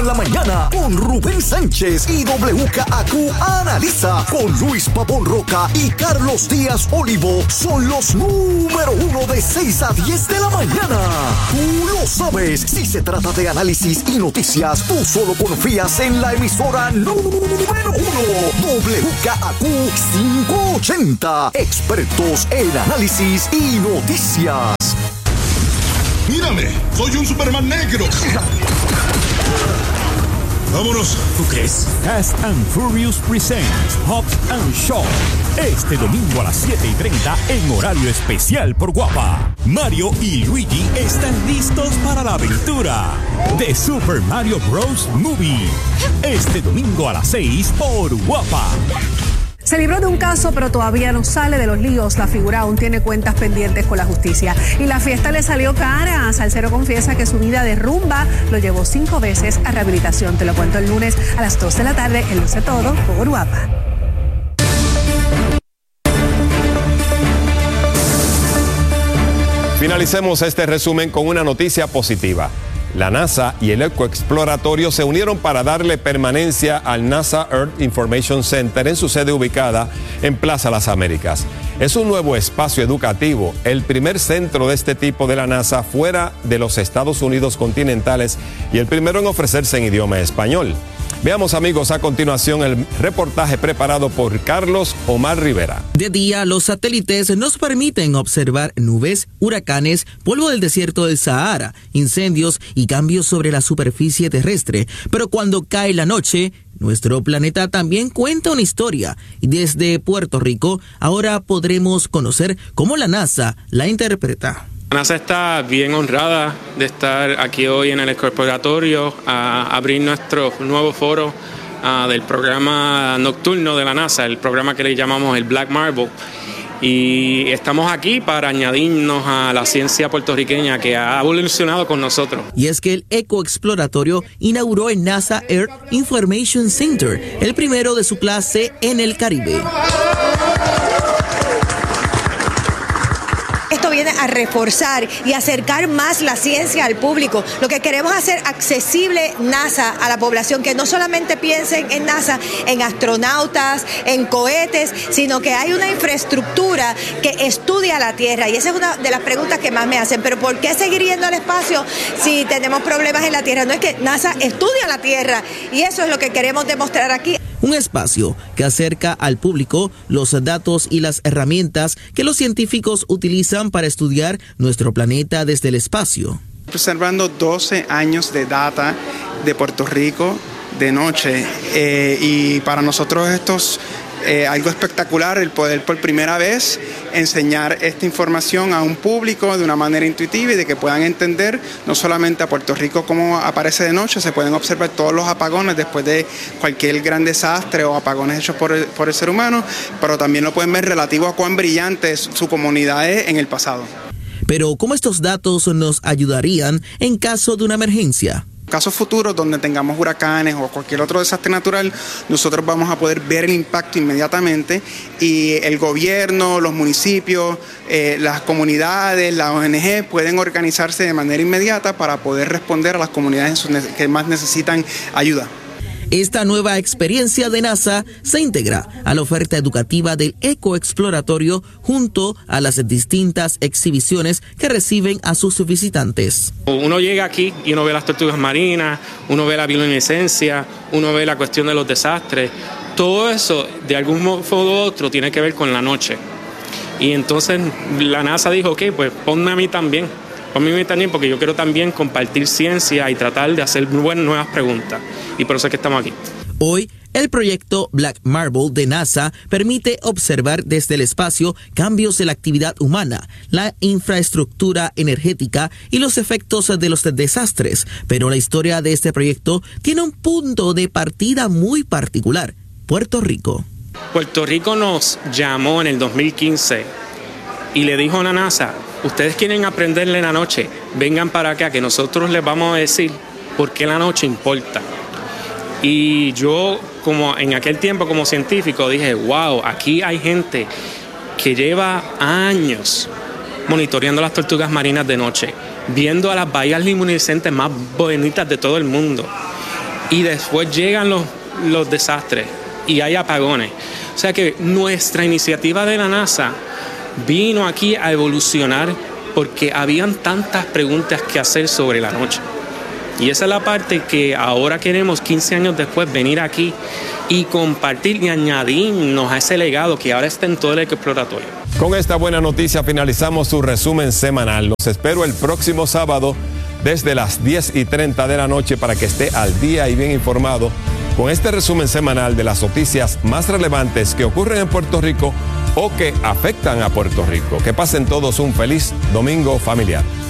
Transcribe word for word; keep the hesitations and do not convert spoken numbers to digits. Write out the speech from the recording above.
La mañana con Rubén Sánchez y W K A Q Analiza con Luis Pavón Roca y Carlos Díaz Olivo son los número uno de seis a diez de la mañana. Tú lo sabes, si se trata de análisis y noticias, tú solo confías en la emisora número uno, W K A Q quinientos ochenta, expertos en análisis y noticias. Mírame, soy un Superman negro. Vámonos. ¿Tú crees? Fast and Furious presents Hobbs and Shaw. Este domingo a las siete y treinta en horario especial por Guapa. Mario y Luigi están listos para la aventura de Super Mario Bros. Movie. Este domingo a las seis por Guapa. Se libró de un caso, pero todavía no sale de los líos. La figura aún tiene cuentas pendientes con la justicia. Y la fiesta le salió cara. Salsero confiesa que su vida de rumba lo llevó cinco veces a rehabilitación. Te lo cuento el lunes a las dos de la tarde en Luce Todo por Guapa. Finalicemos este resumen con una noticia positiva. La NASA y el Ecoexploratorio se unieron para darle permanencia al NASA Earth Information Center en su sede ubicada en Plaza Las Américas. Es un nuevo espacio educativo, el primer centro de este tipo de la NASA fuera de los Estados Unidos continentales y el primero en ofrecerse en idioma español. Veamos, amigos, a continuación el reportaje preparado por Carlos Omar Rivera. De día, los satélites nos permiten observar nubes, huracanes, polvo del desierto del Sahara, incendios y cambios sobre la superficie terrestre. Pero cuando cae la noche, nuestro planeta también cuenta una historia. Y desde Puerto Rico, ahora podremos conocer cómo la NASA la interpreta. La NASA está bien honrada de estar aquí hoy en el Ecoexploratorio a abrir nuestro nuevo foro uh, del programa nocturno de la NASA, el programa que le llamamos el Black Marble. Y estamos aquí para añadirnos a la ciencia puertorriqueña que ha evolucionado con nosotros. Y es que el Ecoexploratorio inauguró el NASA Earth Information Center, el primero de su clase en el Caribe. Esto viene a reforzar y acercar más la ciencia al público. Lo que queremos hacer accesible NASA a la población, que no solamente piensen en NASA, en astronautas, en cohetes, sino que hay una infraestructura que estudia la Tierra. Y esa es una de las preguntas que más me hacen. ¿Pero por qué seguir yendo al espacio si tenemos problemas en la Tierra? No, es que NASA estudia la Tierra y eso es lo que queremos demostrar aquí. Un espacio que acerca al público los datos y las herramientas que los científicos utilizan para estudiar nuestro planeta desde el espacio. Observando doce años de data de Puerto Rico de noche eh, y para nosotros esto es eh, algo espectacular el poder por primera vez enseñar esta información a un público de una manera intuitiva y de que puedan entender no solamente a Puerto Rico cómo aparece de noche, se pueden observar todos los apagones después de cualquier gran desastre o apagones hechos por el, por el ser humano, pero también lo pueden ver relativo a cuán brillante es su comunidad es en el pasado. Pero ¿cómo estos datos nos ayudarían en caso de una emergencia? Casos futuros donde tengamos huracanes o cualquier otro desastre natural, nosotros vamos a poder ver el impacto inmediatamente y el gobierno, los municipios, eh, las comunidades, las O N G pueden organizarse de manera inmediata para poder responder a las comunidades que más necesitan ayuda. Esta nueva experiencia de NASA se integra a la oferta educativa del Ecoexploratorio junto a las distintas exhibiciones que reciben a sus visitantes. Uno llega aquí y uno ve las tortugas marinas, uno ve la bioluminiscencia, uno ve la cuestión de los desastres. Todo eso, de algún modo u otro, tiene que ver con la noche. Y entonces la NASA dijo, ok, pues ponme a mí también. Ponme a mí también porque yo quiero también compartir ciencia y tratar de hacer buenas nuevas preguntas. Y por eso es que estamos aquí. Hoy, el proyecto Black Marble de NASA permite observar desde el espacio cambios en la actividad humana, la infraestructura energética y los efectos de los desastres. Pero la historia de este proyecto tiene un punto de partida muy particular: Puerto Rico. Puerto Rico nos llamó en el dos mil quince y le dijo a la NASA, ustedes quieren aprenderle la noche, vengan para acá que nosotros les vamos a decir por qué la noche importa. Y yo, como en aquel tiempo como científico, dije, wow, aquí hay gente que lleva años monitoreando las tortugas marinas de noche, viendo a las bahías luminiscentes más bonitas de todo el mundo. y después llegan los, los desastres y hay apagones. O sea que nuestra iniciativa de la NASA vino aquí a evolucionar porque habían tantas preguntas que hacer sobre la noche. Y esa es la parte que ahora queremos, quince años después, venir aquí y compartir y añadirnos a ese legado que ahora está en todo el exploratorio. Con esta buena noticia finalizamos su resumen semanal. Los espero el próximo sábado desde las diez y treinta de la noche para que esté al día y bien informado con este resumen semanal de las noticias más relevantes que ocurren en Puerto Rico o que afectan a Puerto Rico. Que pasen todos un feliz domingo familiar.